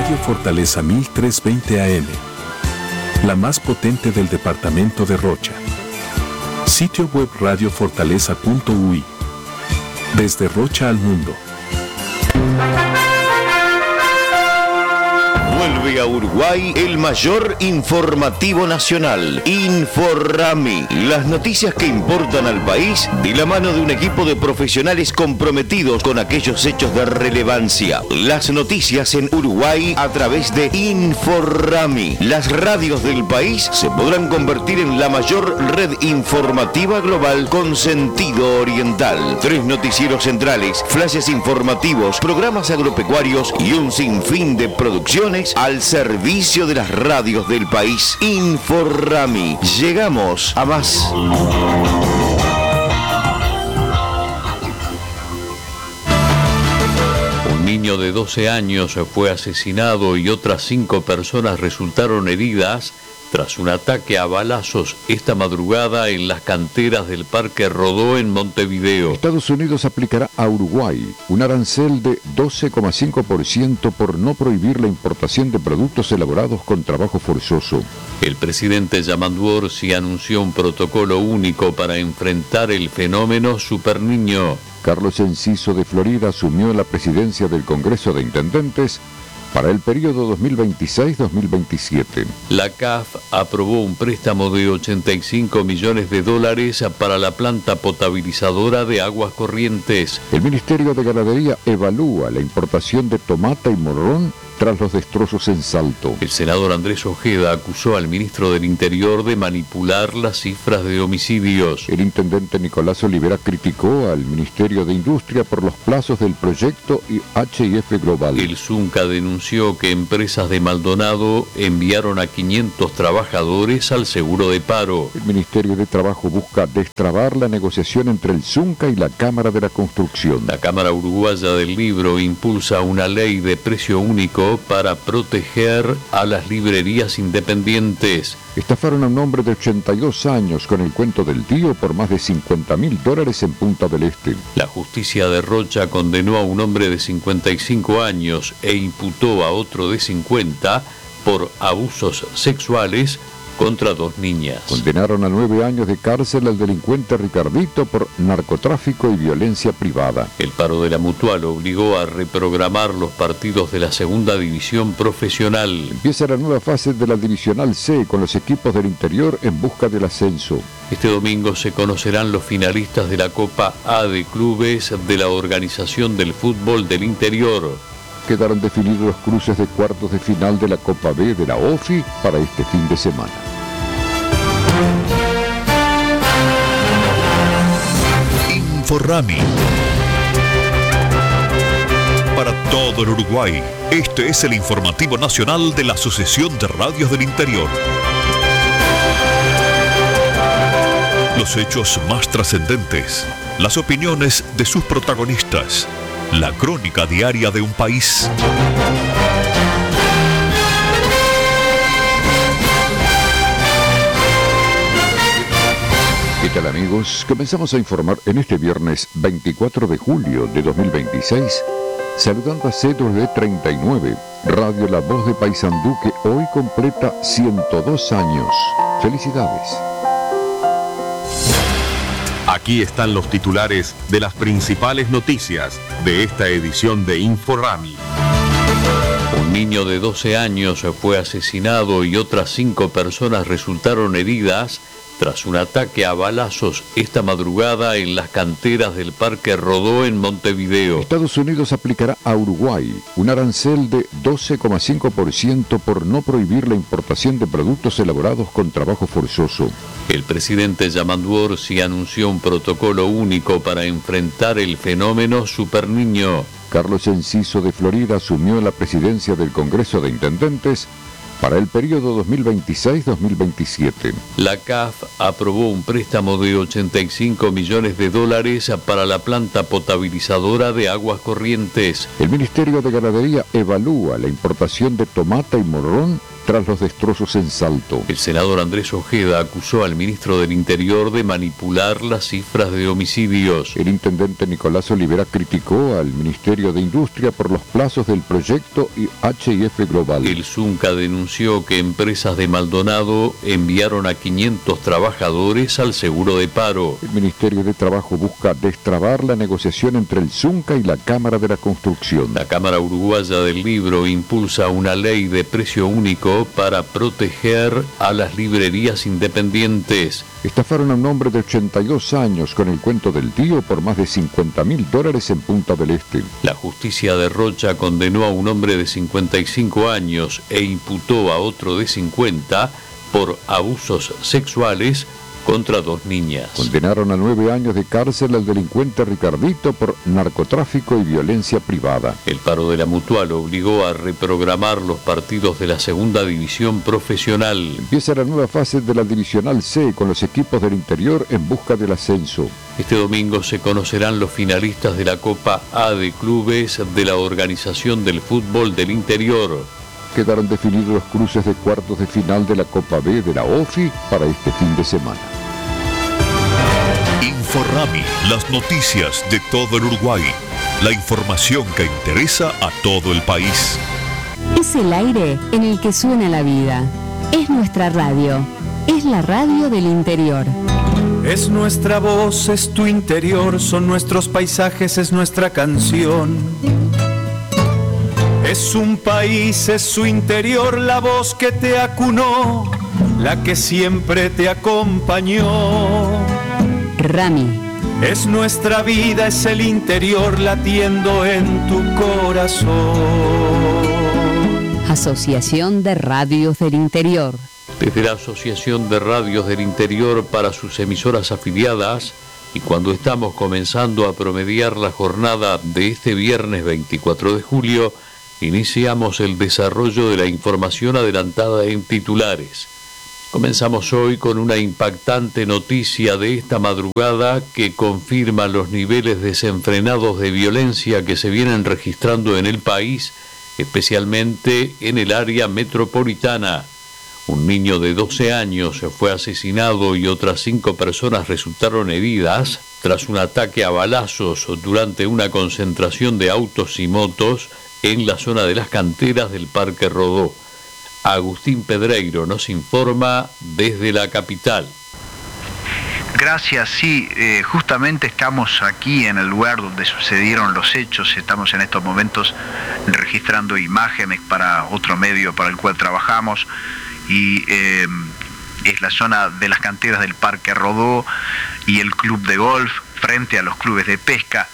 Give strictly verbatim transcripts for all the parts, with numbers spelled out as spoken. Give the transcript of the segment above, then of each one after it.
Radio Fortaleza mil trescientos veinte A M, la más potente del departamento de Rocha. Sitio web radio fortaleza punto u i. Desde Rocha al mundo. Vuelve a Uruguay el mayor informativo nacional, Inforrami. Las noticias que importan al país de la mano de un equipo de profesionales comprometidos con aquellos hechos de relevancia. Las noticias en Uruguay a través de Inforrami. Las radios del país se podrán convertir en la mayor red informativa global con sentido oriental. Tres noticieros centrales, flashes informativos, programas agropecuarios y un sinfín de producciones al servicio de las radios del país. Inforrami. Llegamos a más. Un niño de doce años fue asesinado y otras cinco personas resultaron heridas tras un ataque a balazos esta madrugada en las canteras del Parque Rodó en Montevideo. Estados Unidos aplicará a Uruguay un arancel de doce coma cinco por ciento por no prohibir la importación de productos elaborados con trabajo forzoso. El presidente Yamandu Orsi anunció un protocolo único para enfrentar el fenómeno Superniño. Carlos Enciso de Florida asumió la presidencia del Congreso de Intendentes para el periodo dos mil veintiséis a dos mil veintisiete. La C A F aprobó un préstamo de ochenta y cinco millones de dólares para la planta potabilizadora de aguas corrientes. El Ministerio de Ganadería evalúa la importación de tomate y morrón tras los destrozos en Salto. El senador Andrés Ojeda acusó al ministro del Interior de manipular las cifras de homicidios. El intendente Nicolás Olivera criticó al Ministerio de Industria por los plazos del proyecto H I F Global. El Zunca denunció que empresas de Maldonado enviaron a quinientos trabajadores al seguro de paro. El Ministerio de Trabajo busca destrabar la negociación entre el Zunca y la Cámara de la Construcción. La Cámara Uruguaya del Libro impulsa una ley de precio único para proteger a las librerías independientes. Estafaron a un hombre de ochenta y dos años con el cuento del tío por más de cincuenta mil dólares en Punta del Este. La justicia de Rocha condenó a un hombre de cincuenta y cinco años e imputó a otro de cincuenta por abusos sexuales contra dos niñas. Condenaron a nueve años de cárcel al delincuente Ricardito por narcotráfico y violencia privada. El paro de la Mutual obligó a reprogramar los partidos de la segunda división profesional. Empieza la nueva fase de la Divisional C con los equipos del interior en busca del ascenso. Este domingo se conocerán los finalistas de la Copa A de Clubes de la Organización del Fútbol del Interior. Quedaron definidos los cruces de cuartos de final de la Copa B de la O F I para este fin de semana. Inforrami. Para todo el Uruguay, este es el informativo nacional de la Asociación de Radios del Interior. Los hechos más trascendentes, las opiniones de sus protagonistas, la crónica diaria de un país. ¿Qué tal, amigos? Comenzamos a informar en este viernes veinticuatro de julio de dos mil veintiséis, saludando a C W treinta y nueve, Radio La Voz de Paysandú, que hoy completa ciento dos años. ¡Felicidades! Aquí están los titulares de las principales noticias de esta edición de Inforrami. Un niño de doce años fue asesinado y otras cinco personas resultaron heridas tras un ataque a balazos esta madrugada en las canteras del Parque Rodó en Montevideo. Estados Unidos aplicará a Uruguay un arancel de doce coma cinco por ciento por no prohibir la importación de productos elaborados con trabajo forzoso. El presidente Yamandu Orsi anunció un protocolo único para enfrentar el fenómeno Superniño. Carlos Enciso de Florida asumió la presidencia del Congreso de Intendentes para el periodo dos mil veintiséis a dos mil veintisiete. La C A F aprobó un préstamo de ochenta y cinco millones de dólares para la planta potabilizadora de aguas corrientes. El Ministerio de Ganadería evalúa la importación de tomate y morrón tras los destrozos en Salto. El senador Andrés Ojeda acusó al ministro del Interior de manipular las cifras de homicidios. El intendente Nicolás Olivera criticó al Ministerio de Industria por los plazos del proyecto y H I F Global. El Zunca denunció que empresas de Maldonado enviaron a quinientos trabajadores al seguro de paro. El Ministerio de Trabajo busca destrabar la negociación entre el Zunca y la Cámara de la Construcción. La Cámara Uruguaya del Libro impulsa una ley de precio único para proteger a las librerías independientes. Estafaron a un hombre de ochenta y dos años con el cuento del tío por más de cincuenta mil dólares en Punta del Este. La justicia de Rocha condenó a un hombre de cincuenta y cinco años e imputó a otro de cincuenta por abusos sexuales contra dos niñas. Condenaron a nueve años de cárcel al delincuente Ricardito por narcotráfico y violencia privada. El paro de la Mutual obligó a reprogramar los partidos de la segunda división profesional. Empieza la nueva fase de la Divisional C con los equipos del interior en busca del ascenso. Este domingo se conocerán los finalistas de la Copa A de Clubes de la Organización del Fútbol del Interior. Quedaron definidos los cruces de cuartos de final de la Copa B de la O F I para este fin de semana. Inforrami, las noticias de todo el Uruguay. La información que interesa a todo el país. Es el aire en el que suena la vida. Es nuestra radio. Es la radio del interior. Es nuestra voz, es tu interior, son nuestros paisajes, es nuestra canción. Es un país, es su interior, la voz que te acunó, la que siempre te acompañó. Rami. Es nuestra vida, es el interior latiendo en tu corazón. Asociación de Radios del Interior. Desde la Asociación de Radios del Interior para sus emisoras afiliadas, y cuando estamos comenzando a promediar la jornada de este viernes veinticuatro de julio, iniciamos el desarrollo de la información adelantada en titulares. Comenzamos hoy con una impactante noticia de esta madrugada que confirma los niveles desenfrenados de violencia que se vienen registrando en el país, especialmente en el área metropolitana. Un niño de doce años fue asesinado y otras cinco personas resultaron heridas tras un ataque a balazos durante una concentración de autos y motos en la zona de las canteras del Parque Rodó. Agustín Pedreiro nos informa desde la capital. Gracias, sí, eh, justamente estamos aquí en el lugar donde sucedieron los hechos, estamos en estos momentos registrando imágenes para otro medio para el cual trabajamos y eh, es la zona de las canteras del Parque Rodó y el club de golf frente a los clubes de pesca.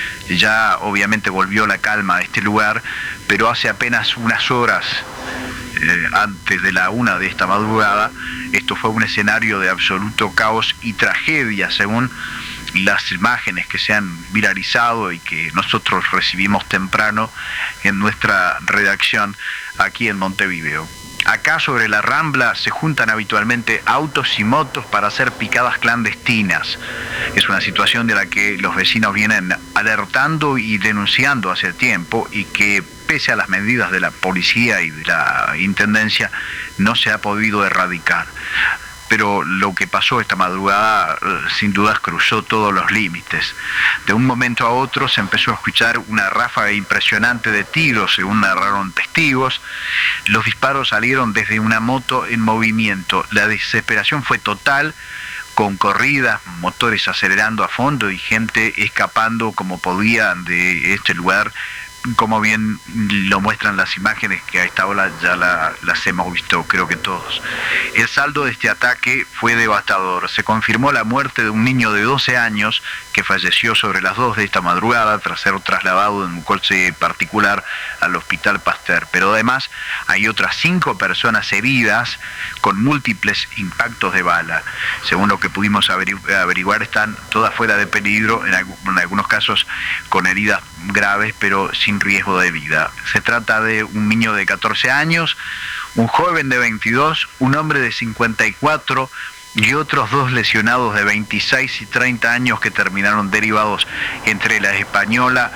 Ya obviamente volvió la calma a este lugar, pero hace apenas unas horas eh, antes de la una de esta madrugada, esto fue un escenario de absoluto caos y tragedia, según las imágenes que se han viralizado y que nosotros recibimos temprano en nuestra redacción aquí en Montevideo. Acá sobre la Rambla se juntan habitualmente autos y motos para hacer picadas clandestinas. Es una situación de la que los vecinos vienen alertando y denunciando hace tiempo y que pese a las medidas de la policía y de la intendencia no se ha podido erradicar. Pero lo que pasó esta madrugada sin dudas cruzó todos los límites. De un momento a otro se empezó a escuchar una ráfaga impresionante de tiros, según narraron testigos. Los disparos salieron desde una moto en movimiento. La desesperación fue total, con corridas, motores acelerando a fondo y gente escapando como podía de este lugar, como bien lo muestran las imágenes que a esta hora ya la, las hemos visto, creo que todos. El saldo de este ataque fue devastador. Se confirmó la muerte de un niño de doce años que falleció sobre las dos de esta madrugada tras ser trasladado en un coche particular al Hospital Pasteur. Pero además hay otras cinco personas heridas con múltiples impactos de bala. Según lo que pudimos averiguar, están todas fuera de peligro, en algunos casos con heridas graves, pero sin riesgo de vida. Se trata de un niño de catorce años, un joven de veintidós, un hombre de cincuenta y cuatro y otros dos lesionados de veintiséis y treinta años que terminaron derivados entre la Española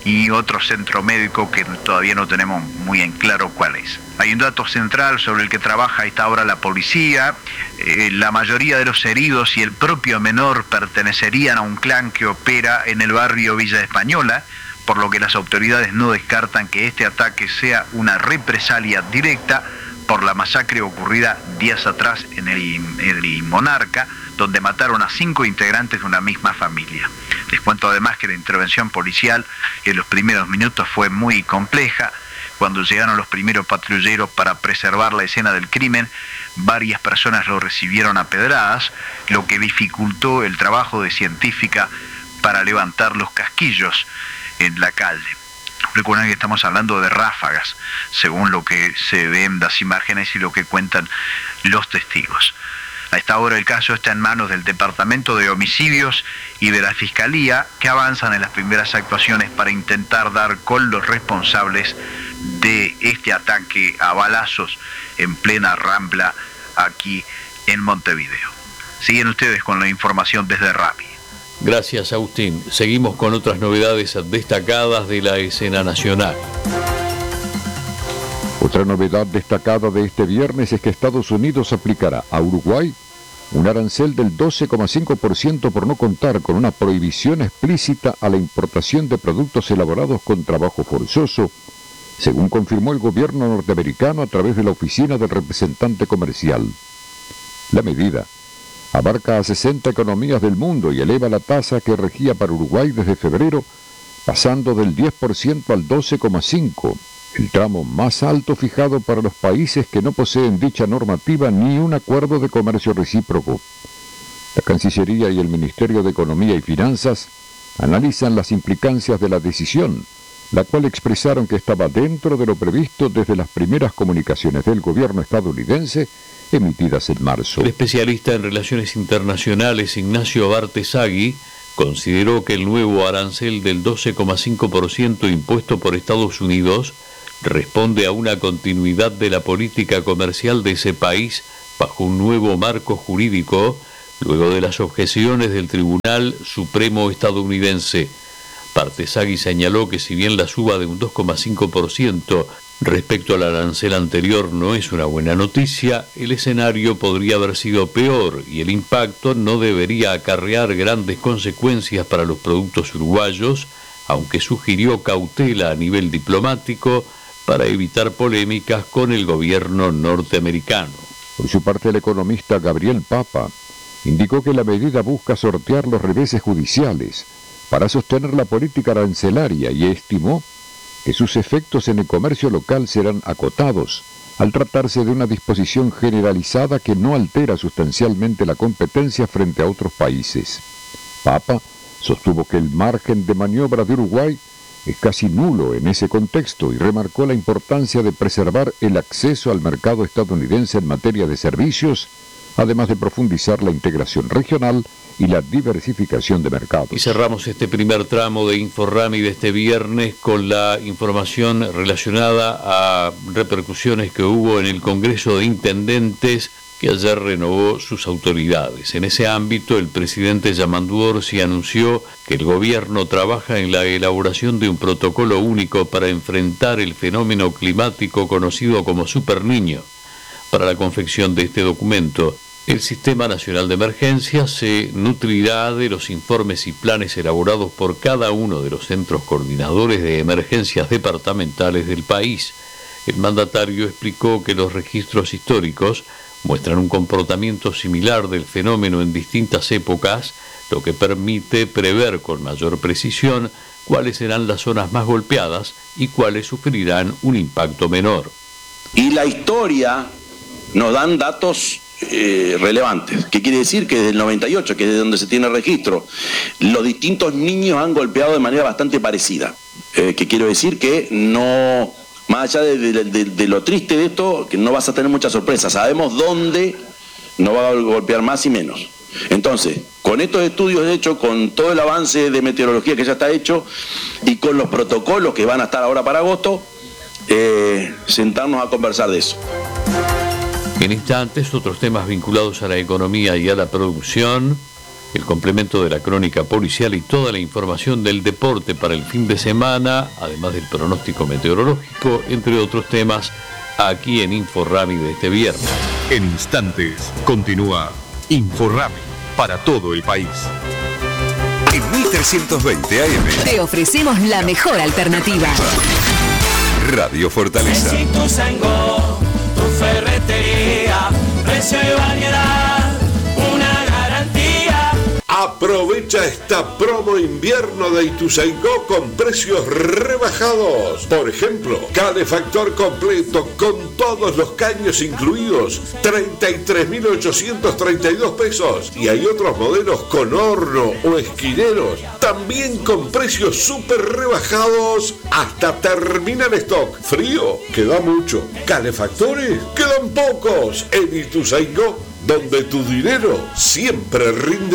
y otro centro médico que todavía no tenemos muy en claro cuál es. Hay un dato central sobre el que trabaja a esta hora la policía. Eh, la mayoría de los heridos y el propio menor pertenecerían a un clan que opera en el barrio Villa Española, por lo que las autoridades no descartan que este ataque sea una represalia directa por la masacre ocurrida días atrás en el, en el Monarca, donde mataron a cinco integrantes de una misma familia. Les cuento además que la intervención policial en los primeros minutos fue muy compleja. Cuando llegaron los primeros patrulleros para preservar la escena del crimen, varias personas lo recibieron a pedradas, lo que dificultó el trabajo de científica para levantar los casquillos en la calle. Recuerden que estamos hablando de ráfagas, según lo que se ve en las imágenes y lo que cuentan los testigos. A esta hora el caso está en manos del Departamento de Homicidios y de la Fiscalía, que avanzan en las primeras actuaciones para intentar dar con los responsables de este ataque a balazos en plena Rambla aquí en Montevideo. Siguen ustedes con la información desde RAMI. Gracias, Agustín. Seguimos con otras novedades destacadas de la escena nacional. Otra novedad destacada de este viernes es que Estados Unidos aplicará a Uruguay un arancel del doce coma cinco por ciento por no contar con una prohibición explícita a la importación de productos elaborados con trabajo forzoso, según confirmó el gobierno norteamericano a través de la oficina del representante comercial. La medida abarca a sesenta economías del mundo y eleva la tasa que regía para Uruguay desde febrero, pasando del diez por ciento al doce coma cinco por ciento, el tramo más alto fijado para los países que no poseen dicha normativa ni un acuerdo de comercio recíproco. La Cancillería y el Ministerio de Economía y Finanzas analizan las implicancias de la decisión, la cual expresaron que estaba dentro de lo previsto desde las primeras comunicaciones del gobierno estadounidense emitidas en marzo. El especialista en relaciones internacionales Ignacio Bartesagui consideró que el nuevo arancel del doce coma cinco por ciento impuesto por Estados Unidos responde a una continuidad de la política comercial de ese país bajo un nuevo marco jurídico, luego de las objeciones del Tribunal Supremo estadounidense. Bartesagui señaló que si bien la suba de un dos coma cinco por ciento respecto al arancel anterior no es una buena noticia, el escenario podría haber sido peor y el impacto no debería acarrear grandes consecuencias para los productos uruguayos, aunque sugirió cautela a nivel diplomático para evitar polémicas con el gobierno norteamericano. Por su parte, el economista Gabriel Papa indicó que la medida busca sortear los reveses judiciales para sostener la política arancelaria y estimó que sus efectos en el comercio local serán acotados al tratarse de una disposición generalizada que no altera sustancialmente la competencia frente a otros países. Papa sostuvo que el margen de maniobra de Uruguay es casi nulo en ese contexto y remarcó la importancia de preservar el acceso al mercado estadounidense en materia de servicios, además de profundizar la integración regional y la diversificación de mercados. Y cerramos este primer tramo de InfoRami de este viernes con la información relacionada a repercusiones que hubo en el Congreso de Intendentes, que ayer renovó sus autoridades. En ese ámbito, el presidente Yamandu Orsi anunció que el gobierno trabaja en la elaboración de un protocolo único para enfrentar el fenómeno climático conocido como Superniño. Para la confección de este documento, el Sistema Nacional de Emergencias se nutrirá de los informes y planes elaborados por cada uno de los centros coordinadores de emergencias departamentales del país. El mandatario explicó que los registros históricos muestran un comportamiento similar del fenómeno en distintas épocas, lo que permite prever con mayor precisión cuáles serán las zonas más golpeadas y cuáles sufrirán un impacto menor. Y la historia nos dan datos eh, relevantes, que quiere decir que desde el noventa y ocho, que es de donde se tiene registro, los distintos niños han golpeado de manera bastante parecida, eh, que quiero decir que no... Más allá de, de, de, de lo triste de esto, que no vas a tener mucha sorpresa. Sabemos dónde nos va a golpear más y menos. Entonces, con estos estudios hechos, con todo el avance de meteorología que ya está hecho y con los protocolos que van a estar ahora para agosto, eh, sentarnos a conversar de eso. En instantes, otros temas vinculados a la economía y a la producción. el complemento de la crónica policial y toda la información del deporte para el fin de semana, además del pronóstico meteorológico, entre otros temas, aquí en InfoRami de este viernes. En instantes continúa InfoRami para todo el país. En mil trescientos veinte A M te ofrecemos la mejor alternativa. Radio Fortaleza. En Ituzaingó, tu ferretería, precio y variedad, una garantía. Aprovecha esta promo invierno de Ituzaingó con precios rebajados. Por ejemplo, calefactor completo con todos los caños incluidos, treinta y tres mil ochocientos treinta y dos pesos. Y hay otros modelos con horno o esquineros, también con precios súper rebajados hasta terminar stock. Frío, queda mucho. Calefactores, quedan pocos. En Ituzaingó, donde tu dinero siempre rinde